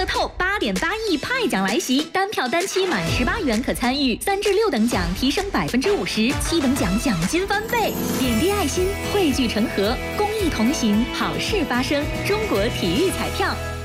透8.8亿派奖来袭，单票单期满18元可参与，3至6等奖提升50%，7等奖奖金翻倍。点滴爱心，汇聚成河，公益同行，好事发生。中国体育彩票。